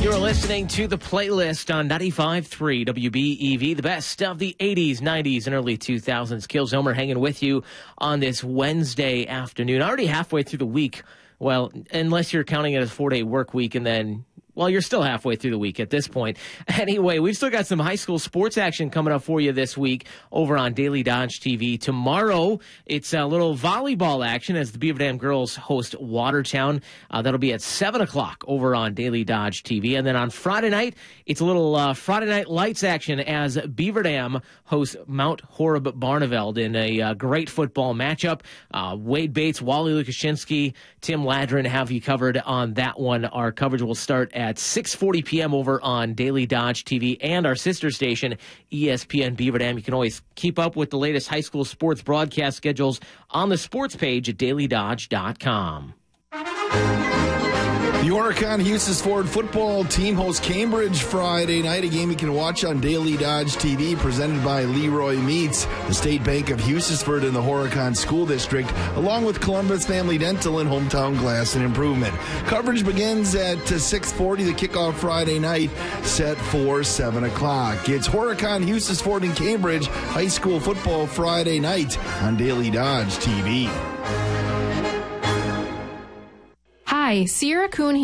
You're listening to the playlist on 95.3 WBEV, the best of the 80s, 90s, and early 2000s. Kils Homer hanging with you on this Wednesday afternoon. Already halfway through the week. Well, unless you're counting it as a 4-day work week, and then, well, you're still halfway through the week at this point. Anyway, we've still got some high school sports action coming up for you this week over on Daily Dodge TV. Tomorrow, it's a little volleyball action as the Beaver Dam girls host Watertown. That'll be at 7 o'clock over on Daily Dodge TV. And then on Friday night, it's a little Friday Night Lights action as Beaver Dam hosts Mount Horeb Barneveld in a great football matchup. Wade Bates, Wally Lukashinsky, Tim Ladrin have you covered on that one. Our coverage will start at 6:40 p.m. over on Daily Dodge TV and our sister station, ESPN Beaver Dam. You can always keep up with the latest high school sports broadcast schedules on the sports page at dailydodge.com. The Horicon Huses Ford football team hosts Cambridge Friday night, a game you can watch on Daily Dodge TV, presented by Leroy Meats, the State Bank of Hughesford in the Horicon School District, along with Columbus Family Dental and Hometown Glass and Improvement. Coverage begins at 6:40, the kickoff Friday night, set for 7 o'clock. It's Horicon Huses Ford in Cambridge, high school football Friday night on Daily Dodge TV. Hi, Sierra Kuhn